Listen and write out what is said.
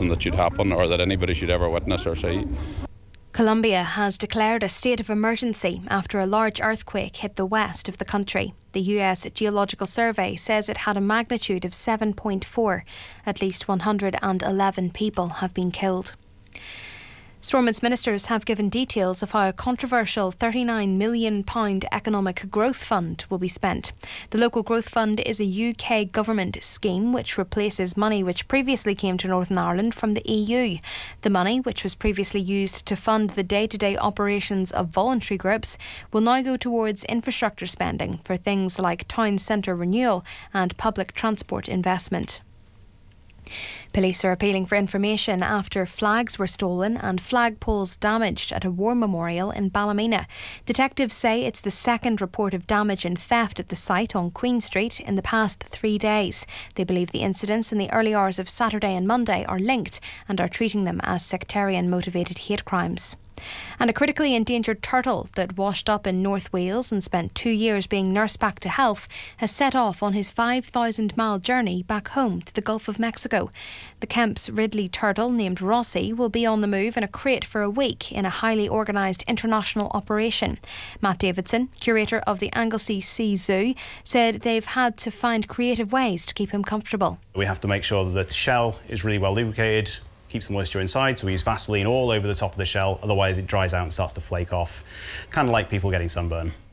something that should happen or that anybody should ever witness or see. Colombia has declared a state of emergency after a large earthquake hit the west of the country. The US Geological Survey says it had a magnitude of 7.4. At least 111 people have been killed. Stormont's ministers have given details of how a controversial £39 million economic growth fund will be spent. The Local Growth Fund is a UK government scheme which replaces money which previously came to Northern Ireland from the EU. The money, which was previously used to fund the day-to-day operations of voluntary groups, will now go towards infrastructure spending for things like town centre renewal and public transport investment. Police are appealing for information after flags were stolen and flagpoles damaged at a war memorial in Ballymena. Detectives say it's the second report of damage and theft at the site on Queen Street in the past 3 days. They believe the incidents in the early hours of Saturday and Monday are linked and are treating them as sectarian-motivated hate crimes. And a critically endangered turtle that washed up in North Wales and spent 2 years being nursed back to health has set off on his 5,000-mile journey back home to the Gulf of Mexico. The Kemp's Ridley turtle, named Rossi, will be on the move in a crate for a week in a highly organised international operation. Matt Davidson, curator of the Anglesey Sea Zoo, said they've had to find creative ways to keep him comfortable. We have to make sure that the shell is really well lubricated, keeps the moisture inside, so we use Vaseline all over the top of the shell, otherwise it dries out and starts to flake off, kind of like people getting sunburn.